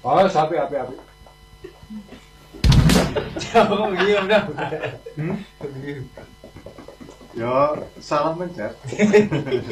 Oh, sapi api. Jauh diem dah. Yo, salah mencet.